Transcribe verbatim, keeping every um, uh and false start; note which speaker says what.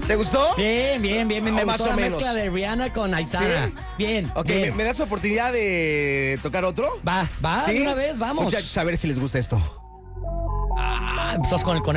Speaker 1: ¿Te gustó?
Speaker 2: Bien, bien, bien, bien. Me
Speaker 1: O más
Speaker 2: gustó
Speaker 1: o
Speaker 2: la
Speaker 1: menos.
Speaker 2: mezcla de Rihanna con Aitana.
Speaker 1: ¿Sí?
Speaker 2: Bien,
Speaker 1: Ok,
Speaker 2: bien.
Speaker 1: ¿me, me das oportunidad de tocar otro?
Speaker 2: Va, va,
Speaker 1: ¿Sí?
Speaker 2: de una vez, vamos.
Speaker 1: Muchachos, a ver si les gusta esto.
Speaker 2: Ah, empezamos con el con